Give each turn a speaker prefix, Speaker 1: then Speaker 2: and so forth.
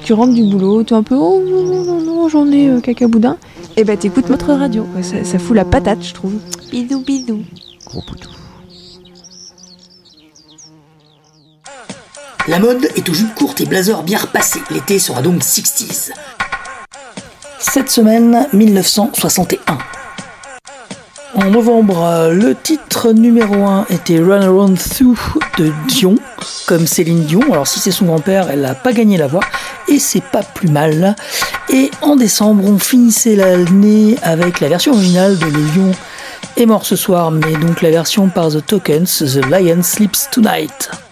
Speaker 1: tu rentres du boulot, t'es un peu oh non, j'en ai caca boudin, et bah t'écoutes notre radio. Ça fout la patate, je trouve. Bidou bidou. Gros poutou.
Speaker 2: La mode est aux jupes courtes et blazers bien repassés. L'été sera donc 60s. Cette semaine, 1961. En novembre, le titre numéro 1 était Run Around Through de Dion, comme Céline Dion. Alors si c'est son grand-père, elle n'a pas gagné la voix, et c'est pas plus mal. Et en décembre, on finissait l'année avec la version originale de Le Lion est mort ce soir, mais donc la version par The Tokens, The Lion Sleeps Tonight.